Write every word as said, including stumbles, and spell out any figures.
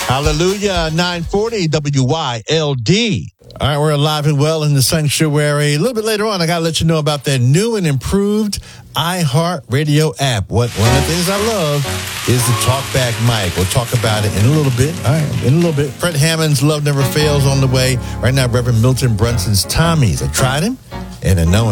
Hallelujah, nine forty W Y L D. All right, we're alive and well in the sanctuary. A little bit later on, I got to let you know about that new and improved iHeartRadio app. What One of the things I love is the Talkback mic. We'll talk about it in a little bit. All right, in a little bit. Fred Hammond's Love Never Fails on the way. Right now, Reverend Milton Brunson's Tommy's. I tried him, and I know